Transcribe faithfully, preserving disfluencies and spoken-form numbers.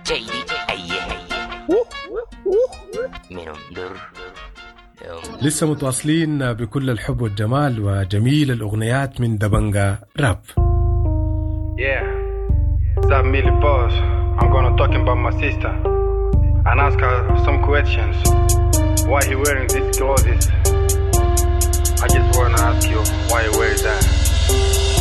جيدي أيه من انظر. لسه متواصلين بكل الحب والجمال وجميل الأغنيات من دبنجا راب. Yeah, Zab Millie boss. I'm gonna talking about my sister and ask her some questions. Why he wearing these clothes? I just wanna ask you why you wear that.